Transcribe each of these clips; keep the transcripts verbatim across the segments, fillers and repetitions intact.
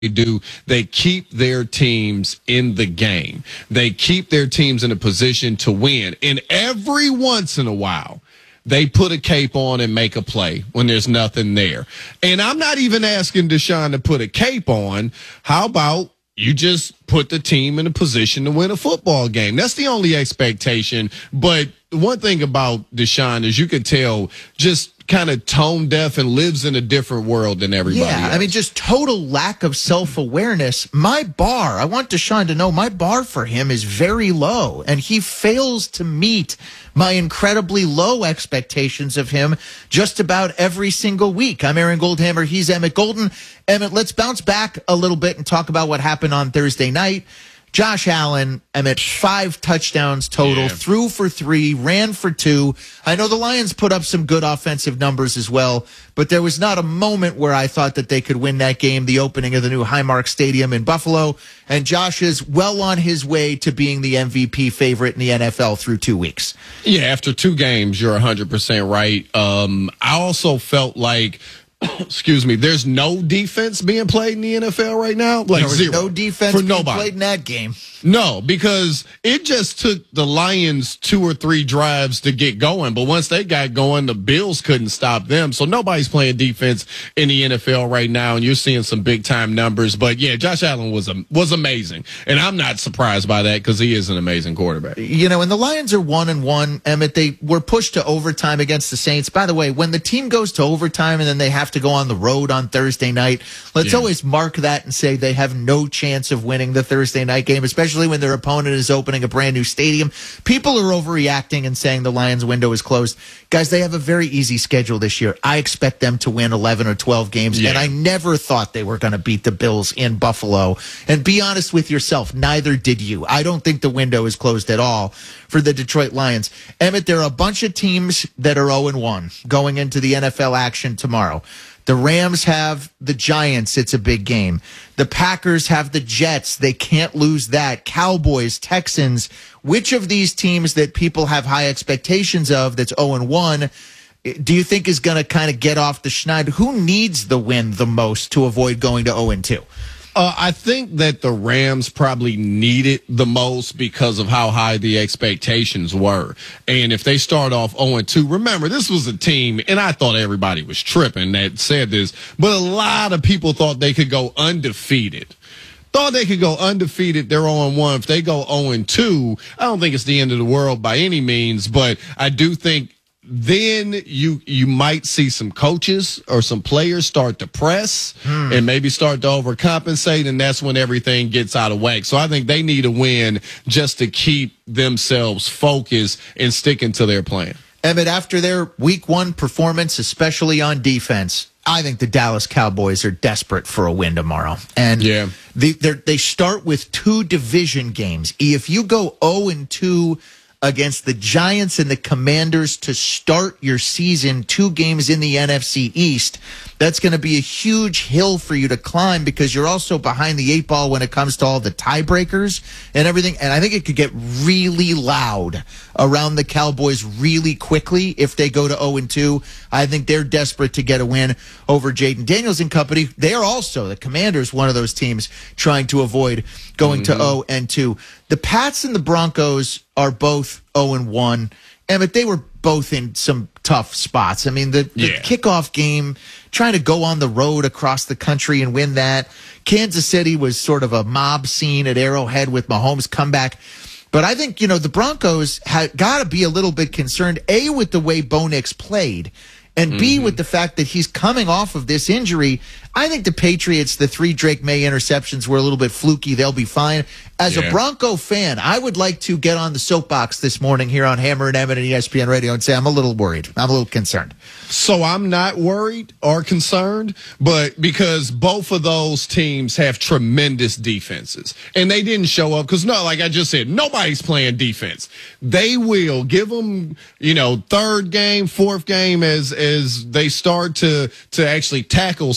do, they keep their teams in the game. They keep their teams in a position to win. And every once in a while, they put a cape on and make a play when there's nothing there. And I'm not even asking Deshaun to put a cape on. How about you just put the team in a position to win a football game? That's the only expectation. But one thing about Deshaun is you could tell just kind of tone deaf and lives in a different world than everybody yeah, else. I mean, just total lack of self-awareness. My bar, I want Deshaun to know my bar for him is very low, and he fails to meet my incredibly low expectations of him just about every single week. I'm Aaron Goldhammer. He's Emmett Golden. Emmett, let's bounce back a little bit and talk about what happened on Thursday night. Josh Allen, Emmett, five touchdowns total, yeah. threw for three, ran for two. I know the Lions put up some good offensive numbers as well, but there was not a moment where I thought that they could win that game, the opening of the new Highmark Stadium in Buffalo. And Josh is well on his way to being the M V P favorite in the N F L through two weeks. Yeah, after two games, you're one hundred percent right. Um, I also felt like excuse me, there's no defense being played in the N F L right now. Like there was zero. No defense for being nobody. played in that game. No, because it just took the Lions two or three drives to get going. But once they got going, the Bills couldn't stop them. So nobody's playing defense in the N F L right now, and you're seeing some big-time numbers. But, yeah, Josh Allen was was amazing. And I'm not surprised by that because he is an amazing quarterback. You know, and the Lions are one and one, Emmett. They were pushed to overtime against the Saints. By the way, when the team goes to overtime and then they have to go on the road on Thursday night, let's yeah. always mark that and say they have no chance of winning the Thursday night game, especially when their opponent is opening a brand new stadium. People are overreacting and saying the Lions window is closed. Guys, they have a very easy schedule this year. I expect them to win eleven or twelve games, yeah. and I never thought they were going to beat the Bills in Buffalo. And be honest with yourself, neither did you. I don't think the window is closed at all for the Detroit Lions. Emmett, there are a bunch of teams that are oh and one going into the N F L action tomorrow. The Rams have the Giants. It's a big game. The Packers have the Jets. They can't lose that. Cowboys, Texans. Which of these teams that people have high expectations of that's oh and one do you think is going to kind of get off the schneid? Who needs the win the most to avoid going to oh and two? Uh, I think that the Rams probably need it the most because of how high the expectations were. And if they start off oh and two, remember, this was a team, and I thought everybody was tripping that said this, but a lot of people thought they could go undefeated. Thought they could go undefeated. They're oh and one. If they go oh and two, I don't think it's the end of the world by any means, but I do think then you you might see some coaches or some players start to press hmm. and maybe start to overcompensate, and that's when everything gets out of whack. So I think they need a win just to keep themselves focused and sticking to their plan. Emmett, after their week one performance, especially on defense, I think the Dallas Cowboys are desperate for a win tomorrow. And yeah. they they start with two division games. If you go oh and two against the Giants and the Commanders to start your season, two games in the N F C East, that's going to be a huge hill for you to climb because you're also behind the eight ball when it comes to all the tiebreakers and everything. And I think it could get really loud around the Cowboys really quickly if they go to oh and two. I think they're desperate to get a win over Jaden Daniels and company. They are also, the Commanders, one of those teams trying to avoid going mm-hmm. to oh and two. The Pats and the Broncos are both oh and one. Emmett, they were both in some tough spots. I mean, the, the yeah. kickoff game, trying to go on the road across the country and win that. Kansas City was sort of a mob scene at Arrowhead with Mahomes' comeback. But I think, you know, the Broncos had got to be a little bit concerned, A, with the way Bo Nix played, and B, mm-hmm. with the fact that he's coming off of this injury. I think the Patriots, the three Drake May interceptions were a little bit fluky. They'll be fine. As yeah. a Bronco fan, I would like to get on the soapbox this morning here on Hammer and Emmett and E S P N Radio and say I'm a little worried. I'm a little concerned. So I'm not worried or concerned, but because both of those teams have tremendous defenses, and they didn't show up because, no, like I just said, nobody's playing defense. They will give them, you know, third game, fourth game as as they start to to actually tackle some people.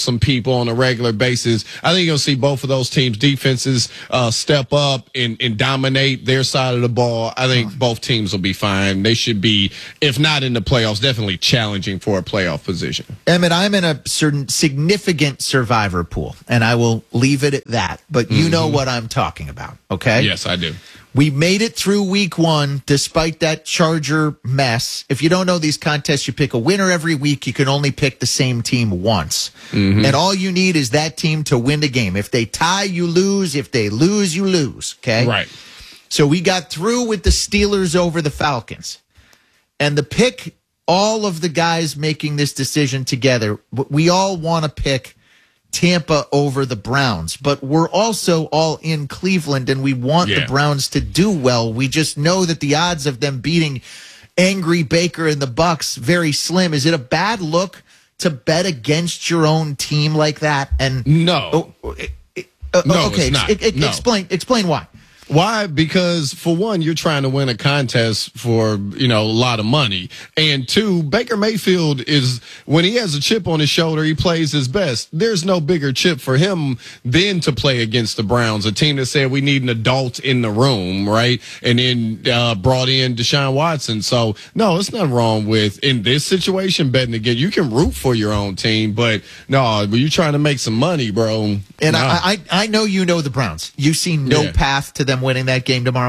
people on a regular basis. I think you'll see both of those teams' defenses uh, step up and, and dominate their side of the ball. I think both teams will be fine. They should be, if not in the playoffs, definitely challenging for a playoff position. Emmett, I'm in a certain significant survivor pool, and I will leave it at that. But you mm-hmm. know what I'm talking about, okay? Yes, I do. We made it through week one despite that Charger mess. If you don't know these contests, you pick a winner every week. You can only pick the same team once. Mm-hmm. And all you need is that team to win the game. If they tie, you lose. If they lose, you lose. Okay? Right. So we got through with the Steelers over the Falcons. And the pick, all of the guys making this decision together, we all want to pick Tampa over the Browns, but we're also all in Cleveland and we want yeah. the Browns to do well. We just know that the odds of them beating angry Baker and the Bucs very slim. Is it a bad look to bet against your own team like that? And no, oh, uh, no, okay, it's not. It, it, no. explain, explain why. Why? Because for one, you're trying to win a contest for, you know, a lot of money. And two, Baker Mayfield is, when he has a chip on his shoulder, he plays his best. There's no bigger chip for him than to play against the Browns, a team that said we need an adult in the room, right? And then uh, brought in Deshaun Watson. So, no, it's not wrong with, in this situation, betting again. You can root for your own team, but no, but you're trying to make some money, bro. And no. I, I, I know you know the Browns. You see no yeah. path to them winning that game tomorrow?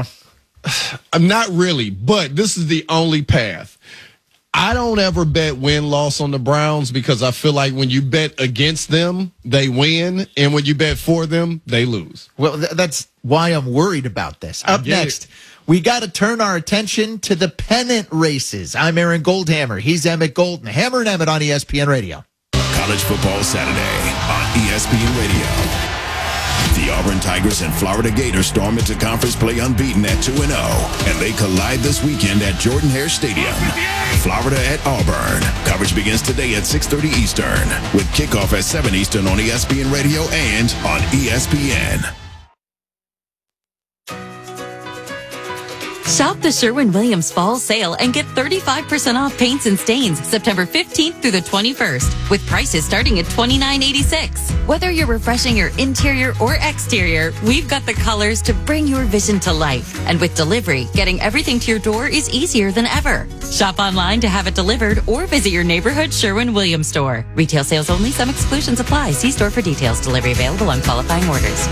I'm not really, but this is the only path. I don't ever bet win-loss on the Browns because I feel like when you bet against them, they win, and when you bet for them, they lose. Well, th- that's why I'm worried about this. Up next, it. we got to turn our attention to the pennant races. I'm Aaron Goldhammer. He's Emmett Golden. Hammer and Emmett on E S P N Radio. College Football Saturday on E S P N Radio. The Auburn Tigers and Florida Gators storm into conference play unbeaten at two and oh, and they collide this weekend at Jordan-Hare Stadium. Florida at Auburn. Coverage begins today at six thirty Eastern, with kickoff at seven Eastern on E S P N Radio and on E S P N. Shop the Sherwin-Williams Fall Sale and get thirty-five percent off paints and stains September fifteenth through the twenty-first, with prices starting at twenty-nine eighty-six. Whether you're refreshing your interior or exterior, we've got the colors to bring your vision to life. And with delivery, getting everything to your door is easier than ever. Shop online to have it delivered or visit your neighborhood Sherwin-Williams store. Retail sales only. Some exclusions apply. See store for details. Delivery available on qualifying orders.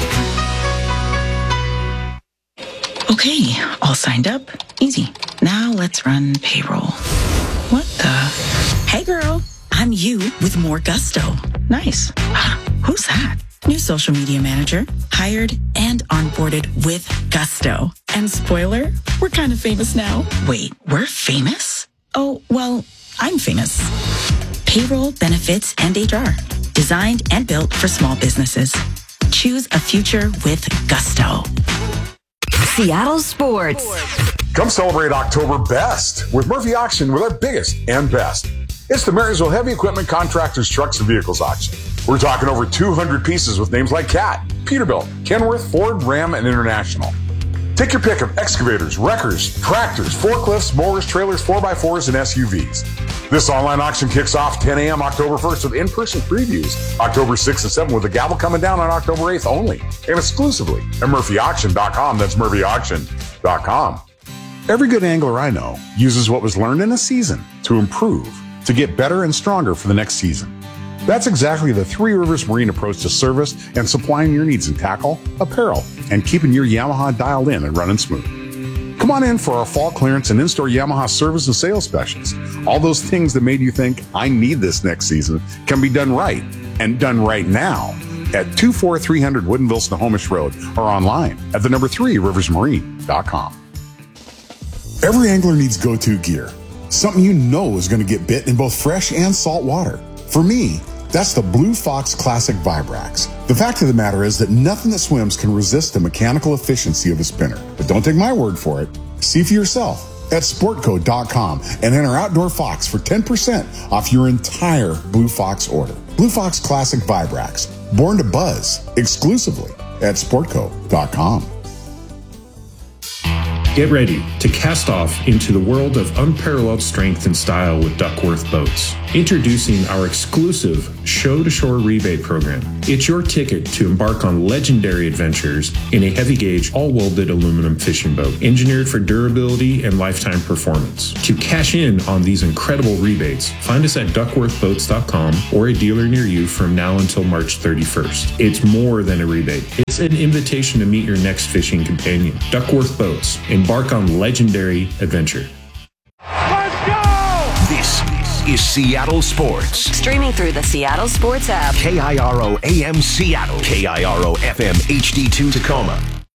Okay, all signed up. Easy. Now let's run payroll. What the? Hey girl, I'm you with more gusto. Nice. Who's that? New social media manager. Hired and onboarded with gusto. And spoiler, we're kind of famous now. Wait, we're famous? Oh, well, I'm famous. Payroll, benefits, and H R. Designed and built for small businesses. Choose a future with gusto. Seattle Sports. Come celebrate October best with Murphy Auction with our biggest and best. It's the Marysville Heavy Equipment Contractors, Trucks, and Vehicles Auction. We're talking over two hundred pieces with names like Cat, Peterbilt, Kenworth, Ford, Ram, and International. Take your pick of excavators, wreckers, tractors, forklifts, mowers, trailers, four by fours, and S U Vs. This online auction kicks off ten a.m. October first with in-person previews October sixth and seventh, with the gavel coming down on October eighth only and exclusively at Murphy Auction dot com. That's Murphy Auction dot com. Every good angler I know uses what was learned in a season to improve, to get better and stronger for the next season. That's exactly the Three Rivers Marine approach to service and supplying your needs in tackle, apparel, and keeping your Yamaha dialed in and running smooth. Come on in for our fall clearance and in-store Yamaha service and sales specials. All those things that made you think, I need this next season, can be done right, and done right now at two four three hundred Woodinville Snohomish Road or online at the number three rivers marine dot com. Every angler needs go-to gear, something you know is going to get bit in both fresh and salt water. For me, that's the Blue Fox Classic Vibrax. The fact of the matter is that nothing that swims can resist the mechanical efficiency of a spinner. But don't take my word for it. See for yourself at sportco dot com and enter Outdoor Fox for ten percent off your entire Blue Fox order. Blue Fox Classic Vibrax, born to buzz, exclusively at sportco dot com. Get ready to cast off into the world of unparalleled strength and style with Duckworth Boats. Introducing our exclusive Show-to-Shore rebate program. It's your ticket to embark on legendary adventures in a heavy-gauge, all-welded aluminum fishing boat, engineered for durability and lifetime performance. To cash in on these incredible rebates, find us at duckworth boats dot com or a dealer near you from now until March thirty-first. It's more than a rebate. It's an invitation to meet your next fishing companion. Duckworth Boats. Embark on legendary adventure. This is Seattle Sports. Streaming through the Seattle Sports app. K I R O A M Seattle. K I R O F M H D two Tacoma.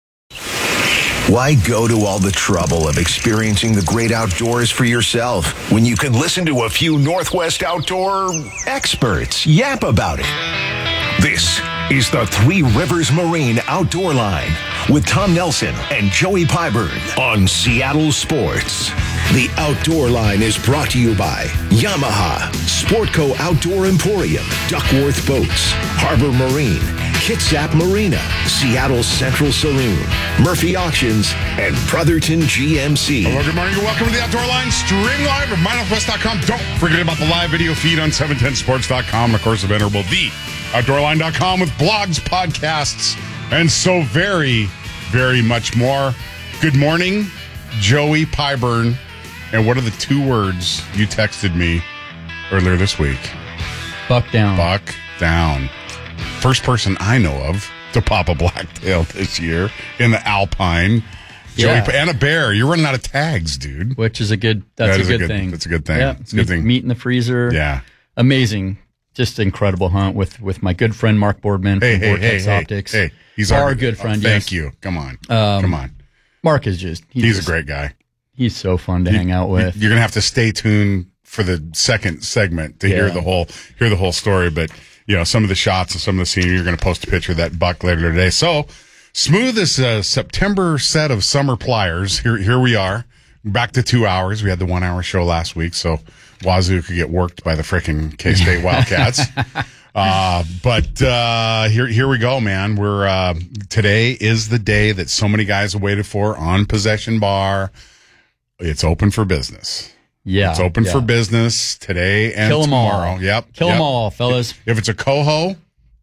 Why go to all the trouble of experiencing the great outdoors for yourself when you can listen to a few Northwest outdoor experts yap about it? This is the Three Rivers Marine Outdoor Line with Tom Nelson and Joey Pyburn on Seattle Sports. The Outdoor Line is brought to you by Yamaha, Sportco Outdoor Emporium, Duckworth Boats, Harbor Marine, Kitsap Marina, Seattle Central Saloon, Murphy Auctions, and Brotherton G M C. Hello, good morning, and welcome to the Outdoor Line, stream live at my northwest dot com. Don't forget about the live video feed on seven ten sports dot com, and of course, available the outdoor line dot com with blogs, podcasts, and so very, very much more. Good morning, Joey Pyburn. And what are the two words you texted me earlier this week? Buck down. Buck down. First person I know of to pop a blacktail this year in the Alpine. Yeah. Joey, and a bear. You're running out of tags, dude. Which is a good, that's That a is good, a good thing. That's a good thing. Yeah. It's a good meat, thing. Meat in the freezer. Yeah. Amazing. Just incredible hunt with, with my good friend Mark Boardman Hey, from hey, Vortex hey, Optics. Hey, hey. He's our, our good friend. Oh, thank yes. you. Come on. Um, Come on. Mark is just, he's, He's just, a great guy. He's so fun to You- hang out with. You're going to have to stay tuned for the second segment to hear Yeah. the whole hear the whole story. But you know, some of the shots and some of the scenery. You're going to post a picture of that buck later today. So smooth as a September set of summer pliers. Here, here we are, back to two hours. We had the one hour show last week, so Wazoo could get worked by the frickin' K-State Wildcats. Uh, but, uh, here, here we go, man. We're, uh, today is the day that so many guys have waited for on Possession Bar. It's open for business. Yeah. It's open yeah. for business today and Kill 'em tomorrow. all. Yep. Kill yep. them all, fellas. If it's a coho,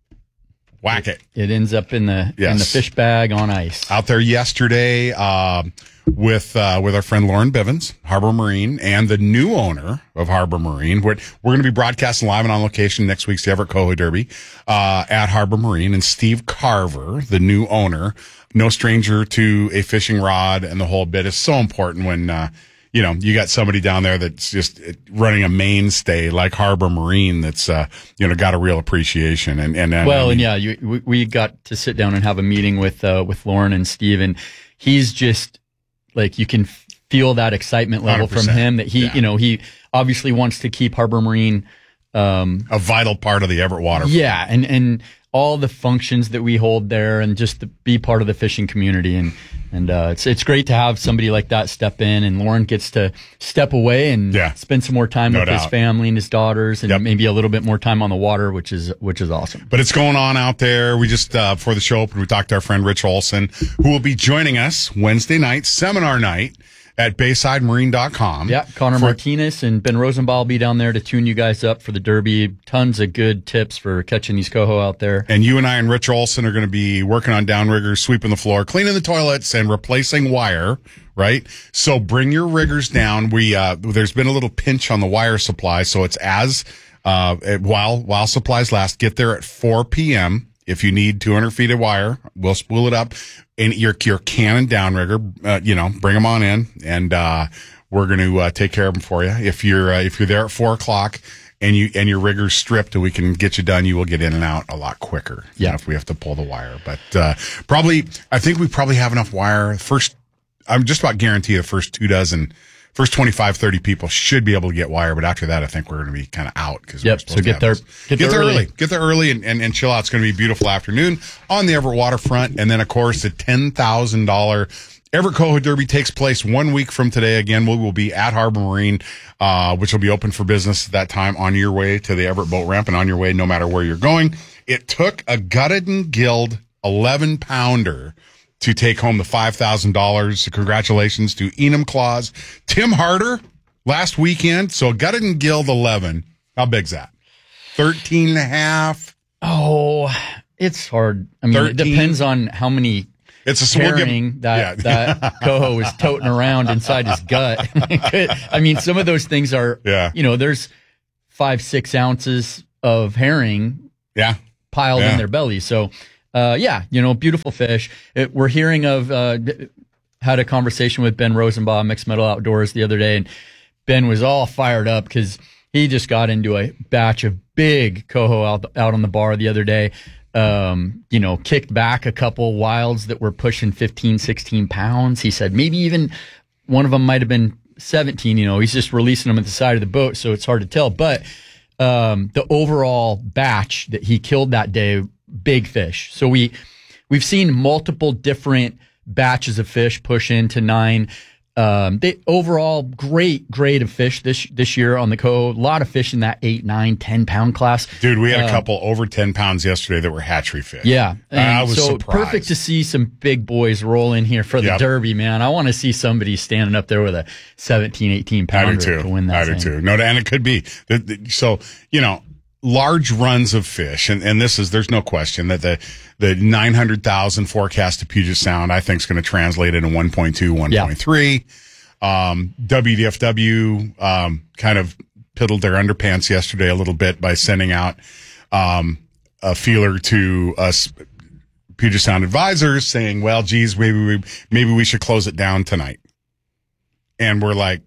whack it. It ends up in the, Yes. in the fish bag on ice. Out there yesterday, uh, with, uh, with our friend Lauren Bivens, Harbor Marine, and the new owner of Harbor Marine. We're, we're going to be broadcasting live and on location next week's Everett Coho Derby, uh, at Harbor Marine. And Steve Carver, the new owner, no stranger to a fishing rod and the whole bit, is so important when, uh, you know, you got somebody down there that's just running a mainstay like Harbor Marine that's, uh, you know, got a real appreciation. And, and, and Well, I mean, and yeah, you, we, we got to sit down and have a meeting with, uh, with Lauren and Steve, and he's just like, you can feel that excitement level one hundred percent. from him that he, Yeah. you know, he obviously wants to keep Harbor Marine, um, a vital part of the Everett water. yeah. And, and all the functions that we hold there and just to be part of the fishing community. And, and, uh, it's, it's great to have somebody like that step in, and Lauren gets to step away and Yeah. spend some more time No with his doubt. family and his daughters, and Yep. maybe a little bit more time on the water, which is, which is awesome. But it's going on out there. We just, uh, before the show opened, we talked to our friend Rich Olson, who will be joining us Wednesday night, seminar night at bayside marine dot com. Yeah, Connor For- Martinez and Ben Rosenbaum will be down there to tune you guys up for the Derby. Tons of good tips for catching these coho out there. And you and I and Rich Olson are going to be working on downriggers, sweeping the floor, cleaning the toilets, and replacing wire, right? So bring your riggers down. We, uh, there's been a little pinch on the wire supply. So it's as, uh, while, while supplies last, get there at four p.m. If you need two hundred feet of wire, we'll spool it up. And your, your Canon downrigger, uh, you know, bring them on in, and, uh, we're going to, uh, take care of them for you. If you're, uh, if you're there at four o'clock and you, and your rigger's stripped and we can get you done, you will get in and out a lot quicker. Yeah. You know, if we have to pull the wire. But, uh, probably, I think we probably have enough wire. First, I'm just about guarantee the first two dozen, first twenty-five, thirty people should be able to get wire. But after that, I think we're going to be kind of out. Cause Yep, so get there- Get, get there there early. early. Get there early and, and, and chill out. It's going to be a beautiful afternoon on the Everett waterfront. And then, of course, the ten thousand dollars Everett Coho Derby takes place one week from today. Again, we will be at Harbor Marine, uh, which will be open for business at that time, on your way to the Everett boat ramp and on your way no matter where you're going. It took a gutted and gilled eleven pounder to take home the five thousand dollars. So congratulations to Enum Claus, Tim Harder last weekend. So gutted and gilled eleven. How big's that? thirteen and a half. Oh, it's hard. I mean, thirteen? It depends on how many it's a we'll herring give, that, yeah. that Coho is toting around inside his gut. I mean, some of those things are, yeah. you know, there's five, six ounces of herring yeah. piled yeah. in their belly. So, uh, yeah, you know, beautiful fish. It, we're hearing of, uh, had a conversation with Ben Rosenbaum, Mixed Metal Outdoors, the other day, and Ben was all fired up because he just got into a batch of big coho out, out on the bar the other day. Um, you know, kicked back a couple wilds that were pushing fifteen, sixteen pounds. He said maybe even one of them might have been seventeen. You know, he's just releasing them at the side of the boat, so it's hard to tell. But um, the overall batch that he killed that day, big fish. So we we've seen multiple different batches of fish push into nine. Um, they overall great grade of fish this this year on the Coho. A lot of fish in that eight, nine, ten pound class. Dude, we had a uh, couple over ten pounds yesterday that were hatchery fish. Yeah, and I was so surprised. Perfect to see some big boys roll in here for the Yep. Derby, man. I want to see somebody standing up there with a seventeen, eighteen I pounder do too. to win that I do thing. too. No, and it could be. The- the- So, you know, large runs of fish, and, and this is, there's no question that the, the nine hundred thousand forecast to Puget Sound, I think, is going to translate into one point two, one point three. Yeah. Um, W D F W, um, kind of piddled their underpants yesterday a little bit by sending out, um, a feeler to us Puget Sound advisors saying, well, geez, maybe we, maybe we should close it down tonight. And we're like,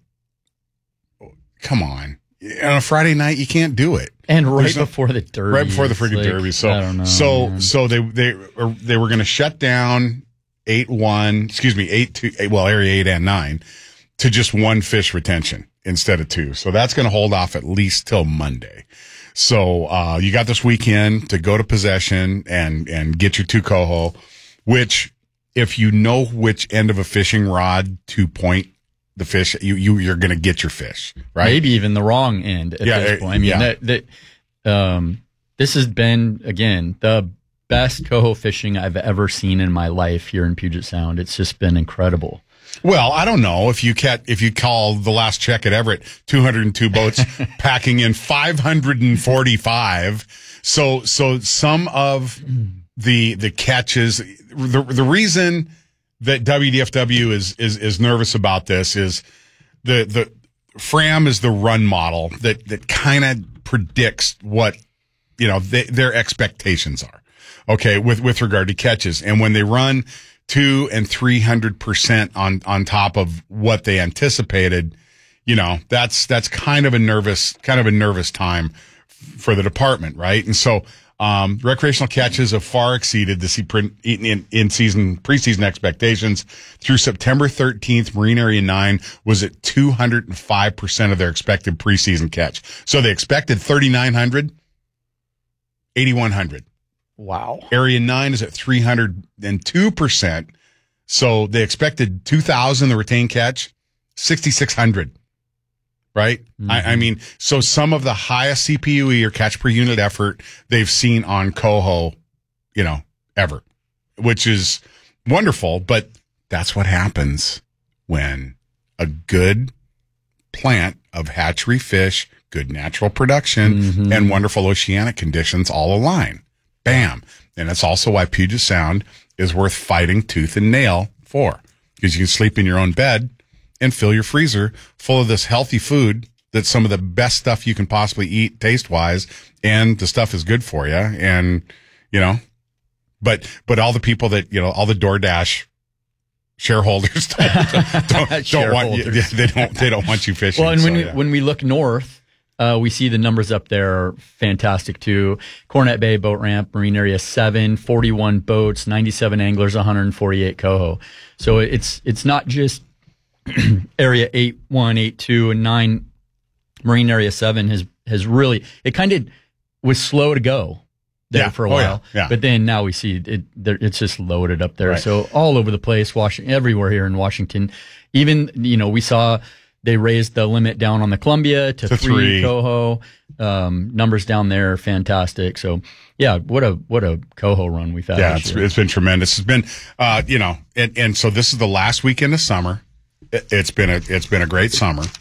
come on. On a Friday night, you can't do it. And right There's no- before the Derby. Right before the it's freaking like, Derby. So, I don't know, so, man. so they, they, or they were going to shut down eight one, excuse me, eight two, eight, well, area eight and nine to just one fish retention instead of two. So that's going to hold off at least till Monday. So, uh, you got this weekend to go to possession and, and get your two coho, which if you know which end of a fishing rod to point the fish, you, you, you're going to get your fish, right? Maybe even the wrong end at Yeah, this uh, point. I mean, yeah. that, that, um, this has been, again, the best coho fishing I've ever seen in my life here in Puget Sound. It's just been incredible. Well, I don't know if you cat if you call the last check at Everett, two hundred two boats packing in five hundred forty-five. So, so some of the the catches, the the reason that W D F W is is is nervous about this is the the Fram is the run model that that kind of predicts what you know they, their expectations are. Okay, with with regard to catches, and when they run two and three hundred percent on on top of what they anticipated, you know, that's that's kind of a nervous kind of a nervous time for the department, right? And so, um, recreational catches have far exceeded the in, in, in season preseason expectations. Through September thirteenth, Marine Area nine was at two hundred five percent of their expected preseason catch. So they expected thirty-nine hundred, eighty-one hundred. Wow. Area nine is at three hundred two percent. So they expected two thousand, the retained catch, sixty-six hundred. Right? Mm-hmm. I, I mean, so some of the highest C P U E or catch per unit effort they've seen on coho, you know, ever, which is wonderful. But that's what happens when a good plant of hatchery fish, good natural production, mm-hmm. and wonderful oceanic conditions all align. Bam. And that's also why Puget Sound is worth fighting tooth and nail for, because you can sleep in your own bed and fill your freezer full of this healthy food that's some of the best stuff you can possibly eat taste wise. And the stuff is good for you. And, you know, but, but all the people that, you know, all the DoorDash shareholders don't, don't, don't want you, they don't, they don't want you fishing. Well, and when, so, we, yeah. when we look north, Uh, we see the numbers up there are fantastic too. Cornet Bay Boat Ramp, Marine Area seven, forty-one boats, ninety-seven anglers, one hundred forty-eight coho. So it's it's not just Area eight one, eight two, and nine. Marine Area seven has has really, it kind of was slow to go there yeah. for a oh, while. Yeah. Yeah. But then now we see it, it's just loaded up there. Right. So all over the place, Washington, everywhere here in Washington. Even, you know, we saw they raised the limit down on the Columbia to, to three, three coho. Um, numbers down there are fantastic. So yeah, what a what a coho run we've had. Yeah, this it's, year. it's been tremendous. It's been, uh, you know, and, and so this is the last weekend of summer. It, it's been a it's been a great summer.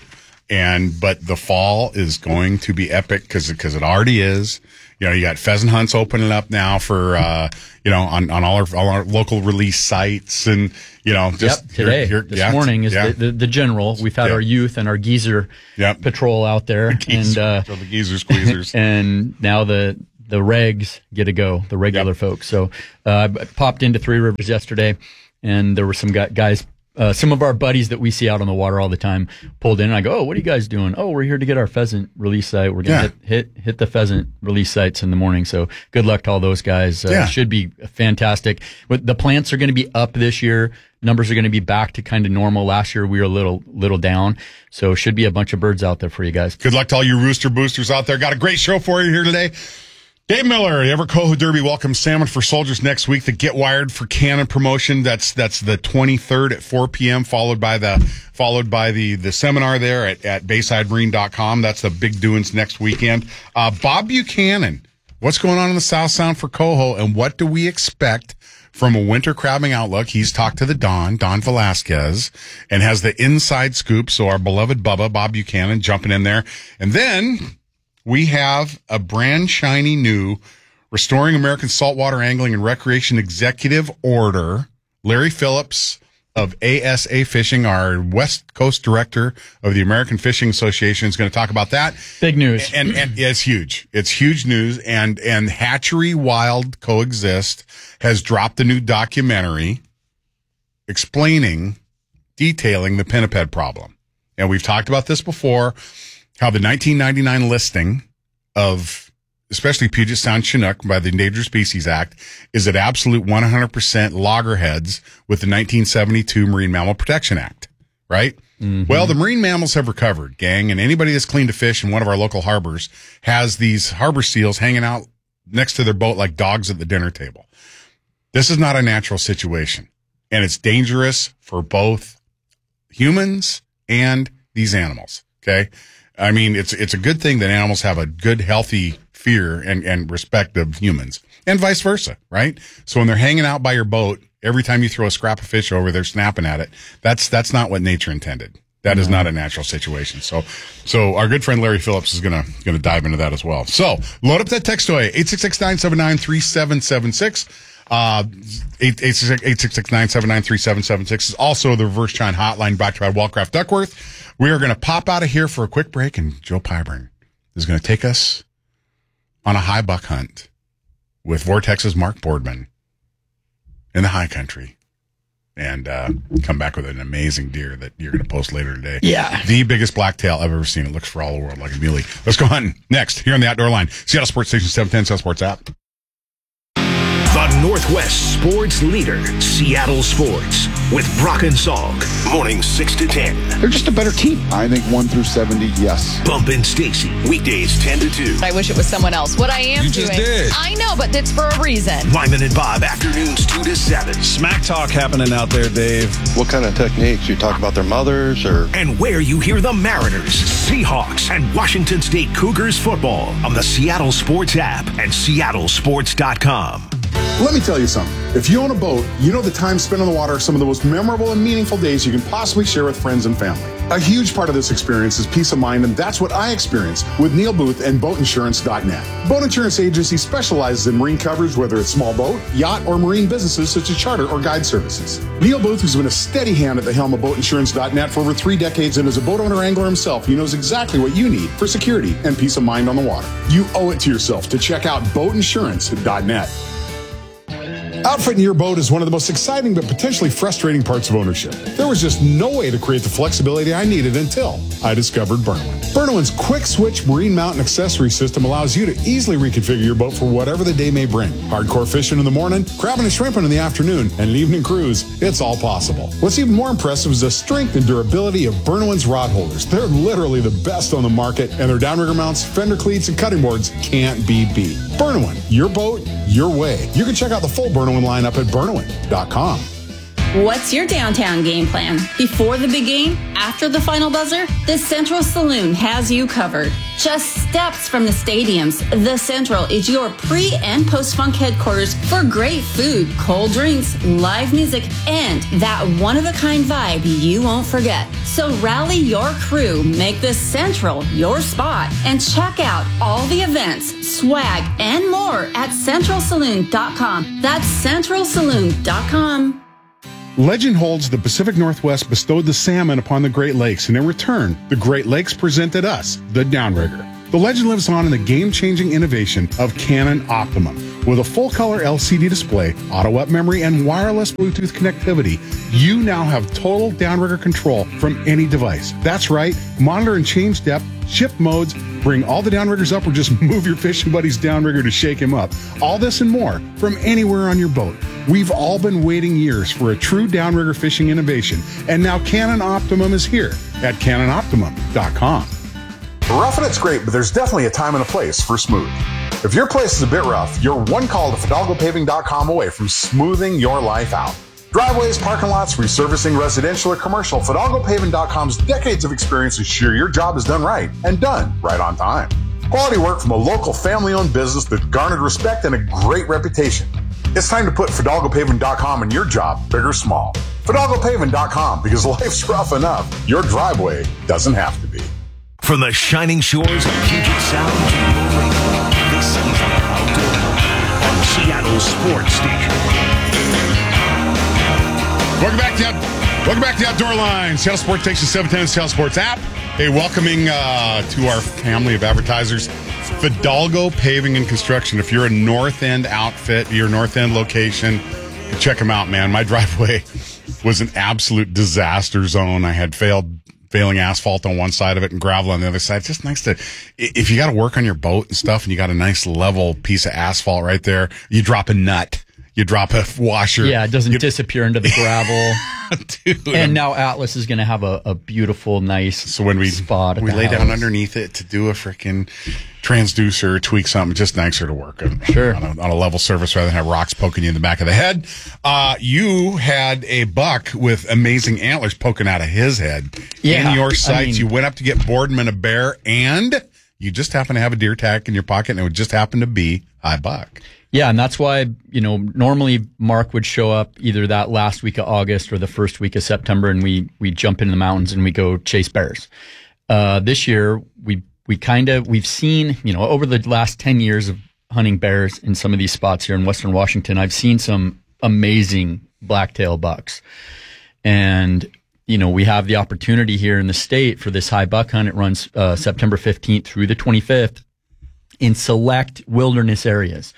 And but the fall is going to be epic because because it already is. You know, you got pheasant hunts opening up now for uh, you know on, on all our all our local release sites, and you know just yep, today here, here, this yeah, morning is yeah. the, the the general. We've had Yep. our youth and our geezer Yep. patrol out there, Geezer, and uh, the geezer squeezers. and now the the regs get to go, the regular Yep. folks. So uh, I popped into Three Rivers yesterday, and there were some gu- guys. Uh, some of our buddies that we see out on the water all the time pulled in, and I go, "Oh, what are you guys doing?" "Oh, we're here to get our pheasant release site. We're gonna Yeah. hit, hit hit the pheasant release sites in the morning." So good luck to all those guys. Uh, Yeah. Should be fantastic. But the plants are going to be up this year. Numbers are going to be back to kind of normal. Last year we were a little little down, so should be a bunch of birds out there for you guys. Good luck to all you rooster boosters out there. Got a great show for you here today. Dave Miller, the Ever Coho Derby welcomes Salmon for Soldiers next week. The Get Wired for Cannon promotion. That's that's the twenty-third at four p.m. Followed by the followed by the the seminar there at at bayside marine dot com. That's the big doings next weekend. Uh, Bob Buchanan, what's going on in the South Sound for coho, and what do we expect from a winter crabbing outlook? He's talked to the Don, Don Velasquez, and has the inside scoop. So our beloved Bubba, Bob Buchanan, jumping in there, and then we have a brand shiny new Restoring American Saltwater Angling and Recreation Executive Order. Larry Phillips of A S A Fishing, our West Coast Director of the American Fishing Association, is going to talk about that. Big news. And, and, and it's huge. It's huge news. And, and Hatchery Wild Coexist has dropped a new documentary explaining, detailing the pinniped problem. And we've talked about this before, how the nineteen ninety-nine listing of especially Puget Sound Chinook by the Endangered Species Act is at absolute one hundred percent loggerheads with the nineteen seventy-two Marine Mammal Protection Act, right? Mm-hmm. Well, the marine mammals have recovered, gang, and anybody that's cleaned a fish in one of our local harbors has these harbor seals hanging out next to their boat like dogs at the dinner table. This is not a natural situation, and it's dangerous for both humans and these animals, okay? I mean, it's it's a good thing that animals have a good, healthy fear and, and respect of humans, and vice versa, right? So when they're hanging out by your boat, every time you throw a scrap of fish over, they're snapping at it. That's that's not what nature intended. That is not a natural situation. So, so our good friend Larry Phillips is gonna gonna dive into that as well. So load up that text toy, eight six six, nine seven nine, three seven seven six. Uh, eight six six, nine seven nine, three seven seven six is also the reverse chine hotline brought to you by Wellcraft Duckworth. We are going to pop out of here for a quick break, and Joe Pyburn is going to take us on a high buck hunt with Vortex's Mark Boardman in the high country, and uh, come back with an amazing deer that you're going to post later today. Yeah. The biggest blacktail I've ever seen. It looks for all the world like a muley. Let's go hunting next here on the Outdoor Line. Seattle Sports Station seven ten, Seattle Sports app. The Northwest Sports Leader, Seattle Sports, with Brock and Salk. Mornings six to ten. They're just a better team. I think one through seventy, yes. Bump and Stacy, weekdays ten to two. I wish it was someone else. What I am you doing. just did. I know, but it's for a reason. Lyman and Bob, afternoons two to seven. Smack talk happening out there, Dave. What kind of techniques? You talk about their mothers or? And where you hear the Mariners, Seahawks, and Washington State Cougars football on the Seattle Sports app and seattle sports dot com. Let me tell you something. If you own a boat, you know the time spent on the water are some of the most memorable and meaningful days you can possibly share with friends and family. A huge part of this experience is peace of mind, and that's what I experienced with Neil Booth and boat insurance dot net. Boat Insurance Agency specializes in marine coverage, whether it's small boat, yacht, or marine businesses such as charter or guide services. Neil Booth has been a steady hand at the helm of boat insurance dot net for over three decades, and as a boat owner angler himself, he knows exactly what you need for security and peace of mind on the water. You owe it to yourself to check out boat insurance dot net. Outfitting your boat is one of the most exciting but potentially frustrating parts of ownership. There was just no way to create the flexibility I needed until I discovered Burnowin. Burnowin's quick switch marine mount and accessory system allows you to easily reconfigure your boat for whatever the day may bring. Hardcore fishing in the morning, crabbing and shrimping in the afternoon, and an evening cruise, it's all possible. What's even more impressive is the strength and durability of Burnowin's rod holders. They're literally the best on the market, and their downrigger mounts, fender cleats, and cutting boards can't be beat. Burnowin, your boat, your way. You can check out the full Burnowin lineup at Burnowin dot com. What's your downtown game plan? Before the big game? After the final buzzer? The Central Saloon has you covered. Just steps from the stadiums, the Central is your pre- and post-funk headquarters for great food, cold drinks, live music, and that one-of-a-kind vibe you won't forget. So rally your crew, make the Central your spot, and check out all the events, swag, and more at central saloon dot com. That's central saloon dot com. Legend holds the Pacific Northwest bestowed the salmon upon the Great Lakes, and in return, the Great Lakes presented us the Downrigger. The legend lives on in the game-changing innovation of Canon Optimum. With a full-color L C D display, auto-up memory, and wireless Bluetooth connectivity, you now have total downrigger control from any device. That's right, monitor and change depth, shift modes, bring all the downriggers up, or just move your fishing buddy's downrigger to shake him up. All this and more from anywhere on your boat. We've all been waiting years for a true downrigger fishing innovation, and now Canon Optimum is here at canon optimum dot com. Roughing it's great, but there's definitely a time and a place for smooth. If your place is a bit rough, you're one call to fidalgo paving dot com away from smoothing your life out. Driveways, parking lots, resurfacing residential or commercial, fidalgo paving dot com's decades of experience ensure your job is done right and done right on time. Quality work from a local family-owned business that garnered respect and a great reputation. It's time to put fidalgo paving dot com in your job, big or small. fidalgo paving dot com, because life's rough enough. Your driveway doesn't have to be. From the shining shores of Puget Sound to Laredo, this is the Outdoor Home on Seattle Sports Station. Welcome back to out, welcome back to Outdoor Line, Seattle Sports Station seven ten, Seattle Sports app. Hey, welcoming uh, to our family of advertisers, Fidalgo Paving and Construction. If you're a North End outfit, your North End location, check them out, man. My driveway was an absolute disaster zone. I had failed. Failing asphalt on one side of it and gravel on the other side. It's just nice to, if you got to work on your boat and stuff and you got a nice level piece of asphalt right there, you drop a nut, you drop a washer. Yeah, it doesn't you, disappear into the gravel. Dude. And now Atlas is going to have a, a beautiful, nice so when we, spot. We lay house. down underneath it to do a freaking transducer, tweak something, just nicer to work on. Sure. On a, on a level surface rather than have rocks poking you in the back of the head. Uh, you had a buck with amazing antlers poking out of his head. Yeah, in your sights. I mean, you went up to get Boardman a bear, and you just happened to have a deer tag in your pocket, and it would just happen to be high buck. Yeah, and that's why, you know, normally Mark would show up either that last week of August or the first week of September, and we we jump into the mountains and we go chase bears. Uh, this year, we we kind of, we've seen, you know, over the last ten years of hunting bears in some of these spots here in Western Washington, I've seen some amazing blacktail bucks. And, you know, we have the opportunity here in the state for this high buck hunt. It runs uh, September fifteenth through the twenty-fifth in select wilderness areas.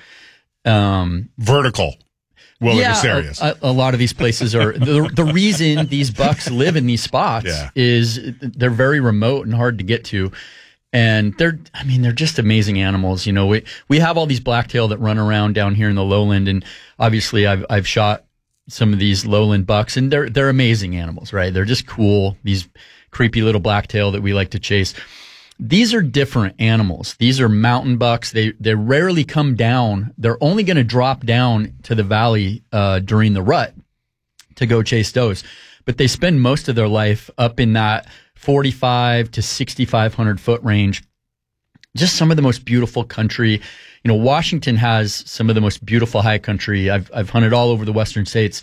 Um, Vertical wilderness yeah, areas. A, a lot of these places are the, the reason these bucks live in these spots yeah. is they're very remote and hard to get to. And they're, I mean, they're just amazing animals. You know, we, we have all these blacktail that run around down here in the lowland. And obviously I've, I've shot some of these lowland bucks and they're, they're amazing animals, right? They're just cool. These creepy little blacktail that we like to chase. These are different animals. These are mountain bucks. They they rarely come down. They're only going to drop down to the valley uh, during the rut to go chase does. But they spend most of their life up in that forty-five to sixty-five hundred foot range. Just some of the most beautiful country. You know, Washington has some of the most beautiful high country. I've I've hunted all over the western states,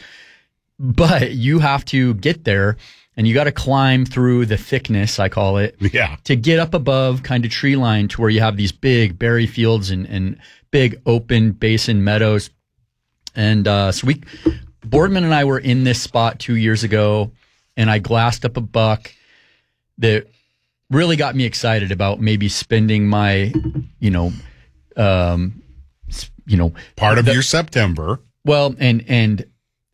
but you have to get there. And you got to climb through the thickness, I call it, yeah, to get up above kind of tree line to where you have these big berry fields and, and big open basin meadows. And uh, so we, Boardman and I were in this spot two years ago, and I glassed up a buck that really got me excited about maybe spending my, you know, um, you know, part of the, your September. Well, and and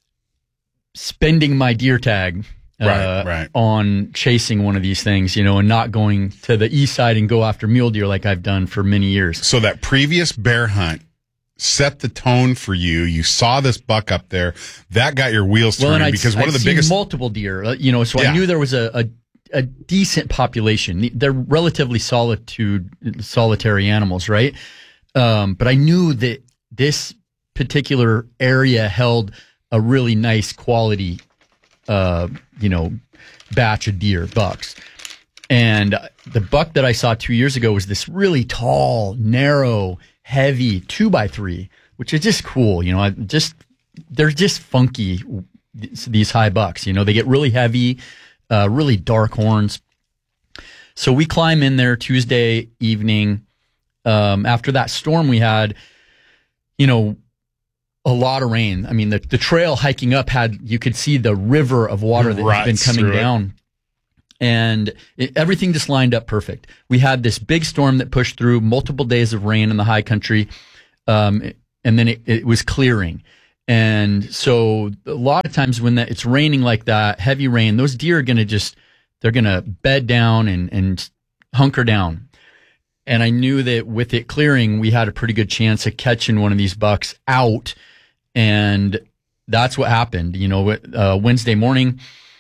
spending my deer tag. Right, uh, right. on chasing one of these things, you know, and not going to the east side and go after mule deer like I've done for many years. So that previous bear hunt set the tone for you. You saw this buck up there. That got your wheels turning well, and because I'd, one I'd of the seen biggest multiple deer, uh, you know, so yeah. I knew there was a, a, a decent population. They're relatively solitude, solitary animals, right? Um, but I knew that this particular area held a really nice quality, uh, you know, batch of deer bucks. And the buck that I saw two years ago was this really tall, narrow, heavy two by three, which is just cool. You know, I just they're just funky. These high bucks, you know, they get really heavy, uh, really dark horns. So we climb in there Tuesday evening. Um, after that storm we had, you know, a lot of rain. I mean, the, the trail hiking up had, you could see the river of water that had been coming down. And it, everything just lined up perfect. We had this big storm that pushed through, multiple days of rain in the high country. Um, and then it, it was clearing. And so a lot of times when that, it's raining like that, heavy rain, those deer are going to just, they're going to bed down and, and hunker down. And I knew that with it clearing, we had a pretty good chance of catching one of these bucks out. And that's what happened. You know, uh, Wednesday morning,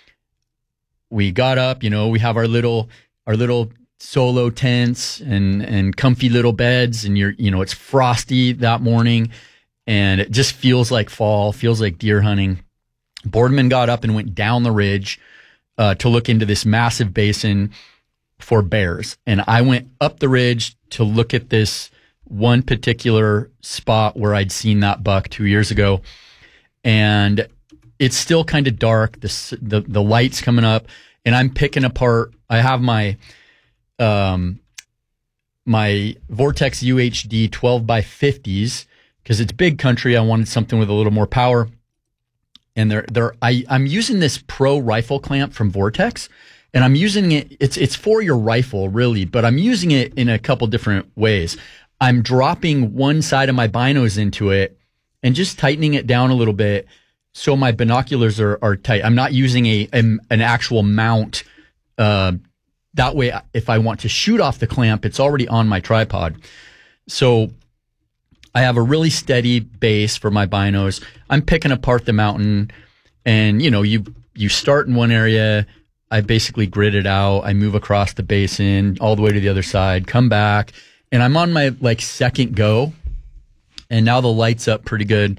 we got up, you know, we have our little, our little solo tents and, and comfy little beds, and you're, you know, it's frosty that morning and it just feels like fall, feels like deer hunting. Boardman got up and went down the ridge, uh, to look into this massive basin for bears. And I went up the ridge to look at this one particular spot where I'd seen that buck two years ago. And it's still kind of dark. The, the, the light's coming up and I'm picking apart. I have my, um, my Vortex U H D twelve by fifties because it's big country. I wanted something with a little more power. And they're, they're, I, I'm using this Pro rifle clamp from Vortex, and I'm using it. It's, it's for your rifle really, but I'm using it in a couple different ways. I'm dropping one side of my binos into it and just tightening it down a little bit so my binoculars are, are tight. I'm not using a, a an actual mount. Uh, that way, if I want to shoot off the clamp, it's already on my tripod. So I have a really steady base for my binos. I'm picking apart the mountain, and you know, you you start in one area. I basically grid it out. I move across the basin all the way to the other side, come back, and I'm on my like second go. And now the light's up pretty good.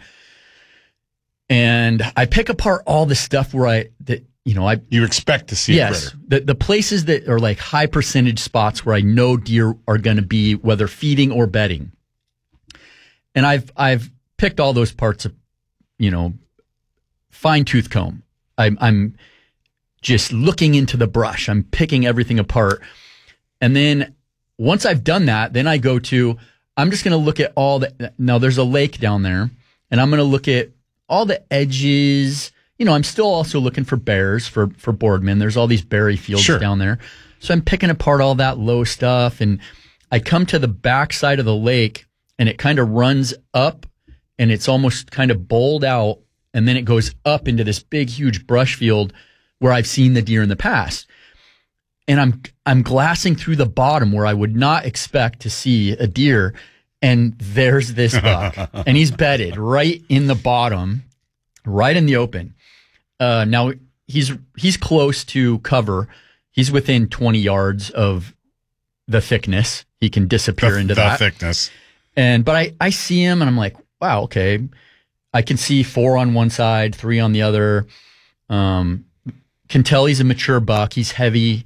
And I pick apart all the stuff where I, that, you know, I, you expect to see. Yes. A critter. The, the places that are like high percentage spots where I know deer are going to be, whether feeding or bedding. And I've, I've picked all those parts of, you know, fine tooth comb. I'm, I'm just looking into the brush. I'm picking everything apart. And then once I've done that, then I go to, I'm just going to look at all the, now there's a lake down there, and I'm going to look at all the edges. You know, I'm still also looking for bears for, for Boardman. There's all these berry fields sure. down there. So I'm picking apart all that low stuff, and I come to the back side of the lake, and it kind of runs up, and it's almost kind of bowled out, and then it goes up into this big, huge brush field where I've seen the deer in the past. And I'm I'm glassing through the bottom where I would not expect to see a deer, and there's this buck, and he's bedded right in the bottom, right in the open. Uh, now he's he's close to cover. He's within twenty yards of the thickness. He can disappear the, into the that thickness. And but I I see him, and I'm like, wow, okay. I can see four on one side, three on the other. Um, can tell he's a mature buck. He's heavy.